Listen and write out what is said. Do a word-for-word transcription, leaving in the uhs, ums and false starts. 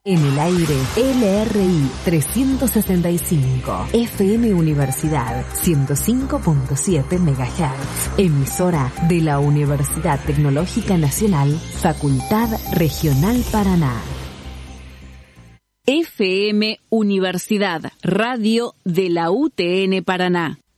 En el aire, L R I trescientos sesenta y cinco, F M Universidad ciento cinco punto siete megahertz, emisora de la Universidad Tecnológica Nacional, Facultad Regional Paraná. F M Universidad, radio de la U T N Paraná.